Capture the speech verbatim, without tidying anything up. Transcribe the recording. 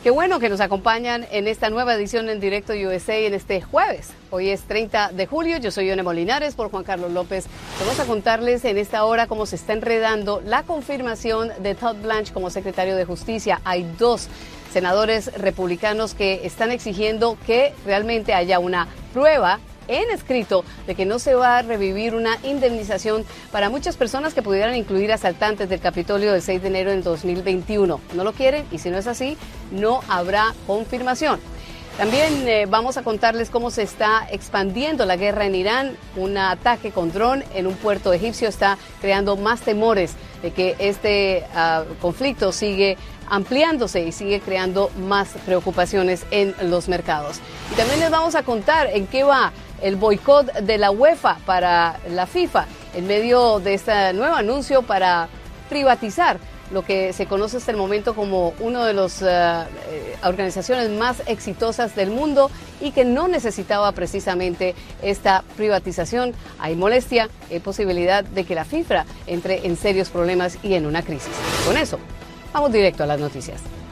Qué bueno que nos acompañan en esta nueva edición en Directo U S A en este jueves. Hoy es treinta de julio, yo soy Yone Molinares por Juan Carlos López. Vamos a contarles en esta hora cómo se está enredando la confirmación de Todd Blanche como secretario de Justicia. Hay dos senadores republicanos que están exigiendo que realmente haya una prueba en escrito de que no se va a revivir una indemnización para muchas personas que pudieran incluir asaltantes del Capitolio del seis de enero del dos mil veintiuno. No lo quieren y si no es así, no habrá confirmación. También eh, vamos a contarles cómo se está expandiendo la guerra en Irán. Un ataque con dron en un puerto egipcio está creando más temores de que este uh, conflicto sigue ampliándose y sigue creando más preocupaciones en los mercados. Y también les vamos a contar en qué va el boicot de la UEFA para la FIFA en medio de este nuevo anuncio para privatizar lo que se conoce hasta el momento como una de las uh, organizaciones más exitosas del mundo y que no necesitaba precisamente esta privatización. Hay molestia, hay posibilidad de que la FIFA entre en serios problemas y en una crisis. Con eso, vamos directo a las noticias.